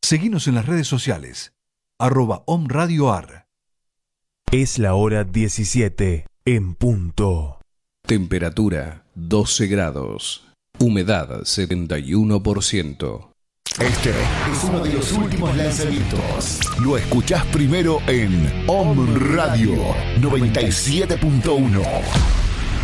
Seguinos en las redes sociales, @omradioar. Es la hora 17 en punto. Temperatura 12 grados. Humedad 71%. Este es uno de los últimos lanzamientos. Lo escuchás primero en Om Radio 97.1.